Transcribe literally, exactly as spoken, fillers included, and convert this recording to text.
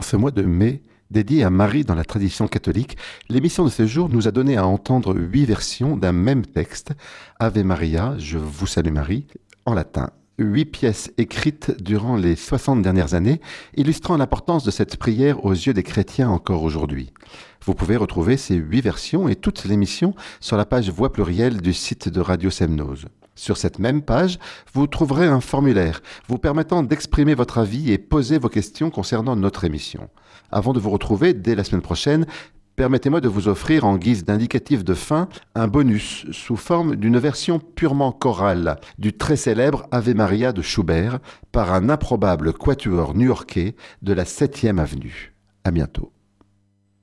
ce mois de mai, dédié à Marie dans la tradition catholique, l'émission de ce jour nous a donné à entendre huit versions d'un même texte, Ave Maria, je vous salue Marie, en latin. Huit pièces écrites durant les soixante dernières années, illustrant l'importance de cette prière aux yeux des chrétiens encore aujourd'hui. Vous pouvez retrouver ces huit versions et toute l'émission sur la page Voix plurielle du site de Radio Semnose. Sur cette même page, vous trouverez un formulaire vous permettant d'exprimer votre avis et poser vos questions concernant notre émission. Avant de vous retrouver dès la semaine prochaine, permettez-moi de vous offrir en guise d'indicatif de fin un bonus sous forme d'une version purement chorale du très célèbre Ave Maria de Schubert par un improbable quatuor new-yorkais de la septième avenue. À bientôt.